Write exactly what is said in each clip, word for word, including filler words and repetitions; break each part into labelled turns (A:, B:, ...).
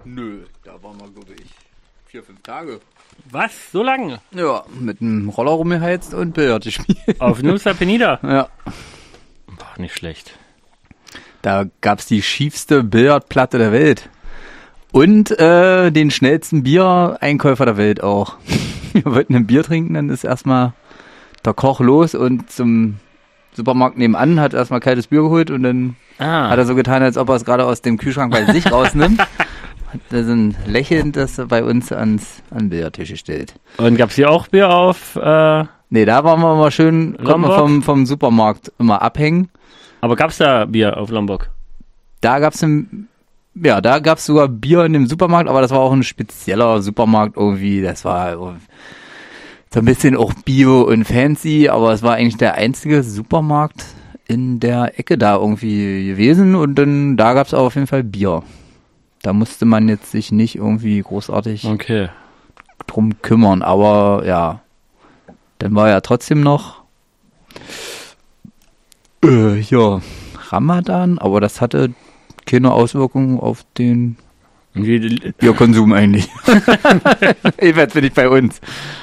A: Nö, da waren wir, glaube ich, vier, fünf Tage.
B: Was? So lange?
A: Ja, mit einem Roller rumgeheizt und Billard gespielt.
B: Auf Nusa Penida?
A: Ja.
B: Boah, nicht schlecht.
A: Da gab's die schiefste Billardplatte der Welt. Und äh, den schnellsten Biereinkäufer der Welt auch. Wir wollten ein Bier trinken, dann ist erstmal der Koch los und zum Supermarkt nebenan, hat erstmal kaltes Bier geholt und dann
B: Ah.
A: hat er so getan, als ob er es gerade aus dem Kühlschrank bei sich rausnimmt. Hat er so ein Lächeln, das er bei uns ans an den Billardtisch gestellt.
B: Und gab's hier auch Bier auf? Äh,
A: Nee, da waren wir immer schön, konnten wir
B: Lombok?
A: vom, vom Supermarkt immer abhängen.
B: aber gab's da Bier auf Lombok?
A: Da gab's im, ja, da gab's sogar Bier in dem Supermarkt, aber das war auch ein spezieller Supermarkt irgendwie. Das war so ein bisschen auch Bio und fancy, aber es war eigentlich der einzige Supermarkt in der Ecke da irgendwie gewesen und dann da gab's auch auf jeden Fall Bier. Da musste man jetzt sich nicht irgendwie großartig
B: Okay.
A: drum kümmern, aber ja, dann war ja trotzdem noch äh, ja, Ramadan, aber das hatte keine Auswirkungen auf den
B: Irgendwie,
A: Bierkonsum eigentlich. Jedenfalls bin ich bei uns.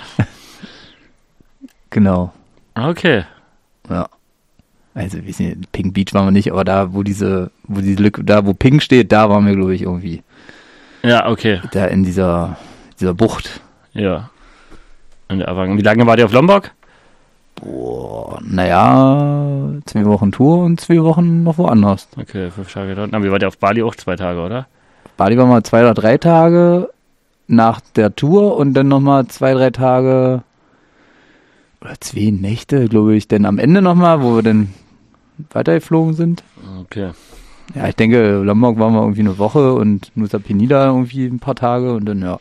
A: Genau,
B: okay.
A: ja. Also, wir sind Pink Beach waren wir nicht, aber da, wo diese, wo diese Lücke, da, wo Pink steht, da waren wir, glaube ich, irgendwie.
B: Ja, okay.
A: Da in dieser, dieser Bucht.
B: Ja. Und der Abhang. Wie lange wart ihr auf Lombok?
A: Boah, naja, zwei Wochen Tour und zwei Wochen noch woanders.
B: Okay, fünf Tage dort. Na, wie wart ihr auf Bali auch zwei Tage, oder?
A: Bali waren wir zwei oder drei Tage nach der Tour und dann nochmal zwei, drei Tage oder zwei Nächte, glaube ich, dann am Ende nochmal, wo wir dann weitergeflogen sind.
B: Okay.
A: Ja, ich denke, Lombok waren wir irgendwie eine Woche und Nusa Penida irgendwie ein paar Tage und dann, ja.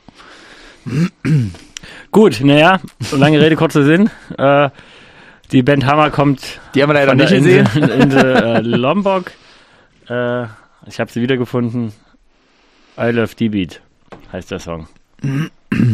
B: Gut, naja, lange Rede, kurzer Sinn. Äh, die Band Hammer kommt
A: Die haben wir leider
B: von
A: nicht
B: der
A: gesehen.
B: Insel, Insel äh, Lombok. Äh, ich habe sie wiedergefunden. I Love D-Beat heißt der Song.